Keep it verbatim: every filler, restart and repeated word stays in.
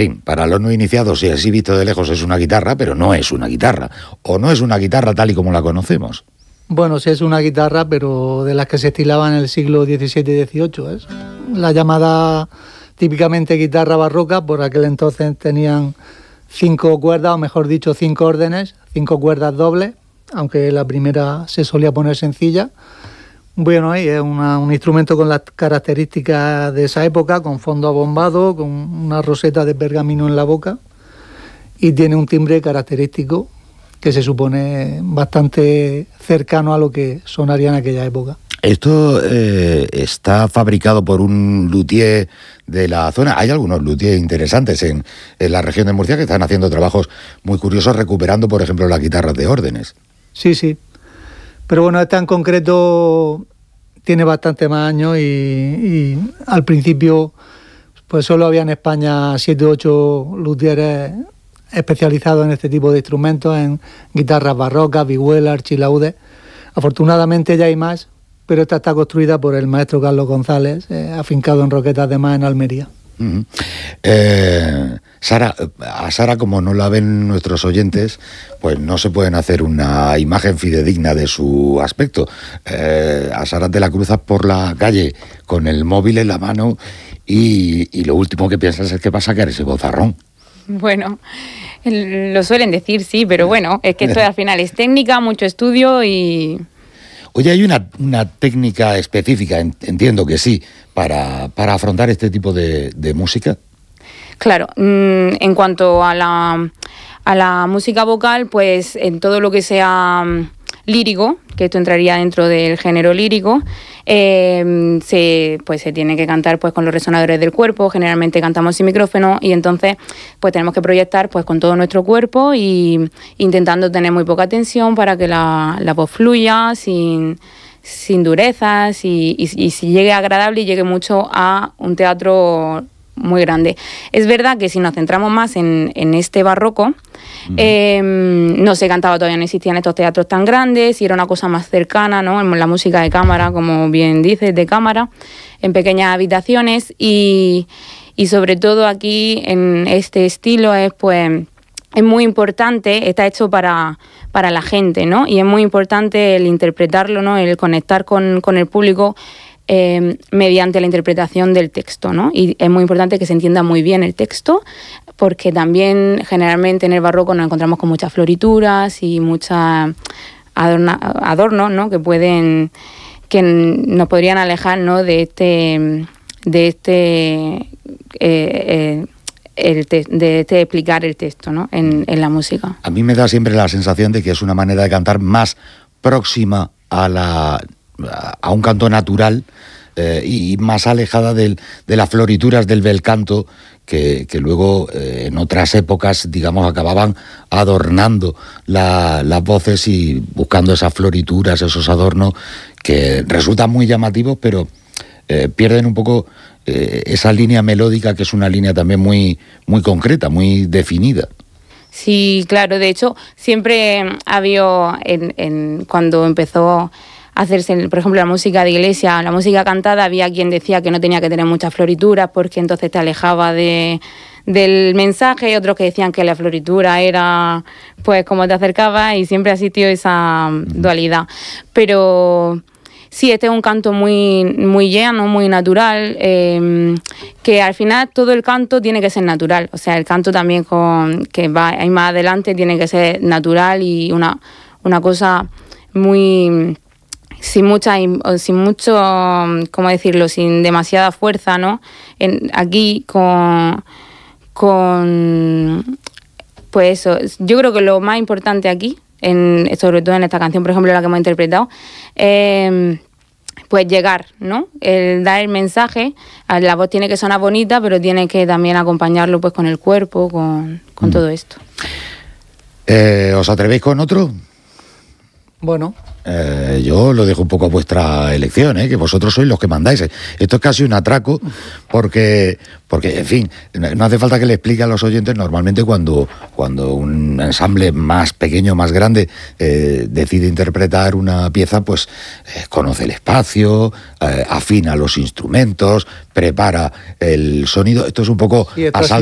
fin, para los no iniciados, si así visto de lejos es una guitarra, pero no es una guitarra, o no es una guitarra tal y como la conocemos. Bueno, sí es una guitarra, pero de las que se estilaban en el siglo diecisiete y dieciocho, es la llamada típicamente guitarra barroca. Por aquel entonces tenían cinco cuerdas, o mejor dicho, cinco órdenes, cinco cuerdas dobles, aunque la primera se solía poner sencilla. Bueno, y es una, un instrumento con las características de esa época, con fondo abombado, con una roseta de pergamino en la boca, y tiene un timbre característico que se supone bastante cercano a lo que sonaría en aquella época. Esto eh, está fabricado por un luthier de la zona. Hay algunos luthiers interesantes en, en la región de Murcia que están haciendo trabajos muy curiosos, recuperando, por ejemplo, las guitarras de órdenes. Sí, sí. Pero bueno, esta en concreto tiene bastante más años y, y al principio pues solo había en España siete u ocho luthieres especializados en este tipo de instrumentos, en guitarras barrocas, vihuelas, archilaudes. Afortunadamente ya hay más, pero esta está construida por el maestro Carlos González, eh, afincado en Roquetas de Mar, en Almería. Uh-huh. Eh, Sara, a Sara, como no la ven nuestros oyentes, pues no se pueden hacer una imagen fidedigna de su aspecto. Eh, a Sara te la cruzas por la calle con el móvil en la mano y, y lo último que piensas es que va a sacar ese bozarrón. Bueno, lo suelen decir, sí, pero bueno, es que esto al final es técnica, mucho estudio y... Oye, ¿hay una, una técnica específica, entiendo que sí, para, para afrontar este tipo de, de música? Claro, en cuanto a la, a la música vocal, pues en todo lo que sea lírico, que esto entraría dentro del género lírico, eh, se, pues se tiene que cantar pues con los resonadores del cuerpo. Generalmente cantamos sin micrófono y entonces pues tenemos que proyectar pues con todo nuestro cuerpo y intentando tener muy poca tensión para que la, la voz fluya sin, sin durezas y, y, y si llegue agradable y llegue mucho a un teatro muy grande. Es verdad que si nos centramos más en, en este barroco, uh-huh. eh, no se cantaba todavía, no existían estos teatros tan grandes y era una cosa más cercana, ¿no? La música de cámara, como bien dices, de cámara, en pequeñas habitaciones y, y sobre todo aquí en este estilo es pues es muy importante, está hecho para, para la gente, ¿no? Y es muy importante el interpretarlo, ¿no? El conectar con, con el público Eh, mediante la interpretación del texto, ¿no? Y es muy importante que se entienda muy bien el texto, porque también generalmente en el barroco nos encontramos con muchas florituras y muchas adorna, adornos, ¿no? Que pueden, que nos podrían alejar, ¿no? De este, de este, eh, eh, el te, de este explicar el texto, ¿no? En, en la música. A mí me da siempre la sensación de que es una manera de cantar más próxima a la a un canto natural eh, y más alejada del, de las florituras del bel canto que, que luego eh, en otras épocas, digamos, acababan adornando la, las voces y buscando esas florituras, esos adornos que resultan muy llamativos, pero eh, pierden un poco eh, esa línea melódica que es una línea también muy, muy concreta, muy definida. Sí, claro, de hecho, siempre ha habido, en, en, cuando empezó hacerse, por ejemplo, la música de iglesia, la música cantada, había quien decía que no tenía que tener muchas florituras porque entonces te alejaba de, del mensaje, y otros que decían que la floritura era pues como te acercaba, y siempre ha existido esa dualidad. Pero sí, este es un canto muy, muy llano, muy natural, eh, que al final todo el canto tiene que ser natural. O sea, el canto también con, que va ahí más adelante tiene que ser natural y una, una cosa muy... sin mucha, sin mucho, ¿cómo decirlo?, sin demasiada fuerza, ¿no? En, aquí con, con, pues eso, yo creo que lo más importante aquí, en, sobre todo en esta canción, por ejemplo, la que hemos interpretado, eh, pues llegar, ¿no? El dar el mensaje, la voz tiene que sonar bonita, pero tiene que también acompañarlo pues con el cuerpo, con, con mm. todo esto. Eh, ¿Os atrevéis con otro? Bueno... Eh, yo lo dejo un poco a vuestra elección, ¿eh? Que vosotros sois los que mandáis. Esto es casi un atraco porque, porque en fin, no hace falta que le explique a los oyentes. Normalmente cuando, cuando un ensamble más pequeño, más grande, eh, decide interpretar una pieza, pues eh, conoce el espacio, eh, afina los instrumentos, prepara el sonido. Esto es un poco... Sí, a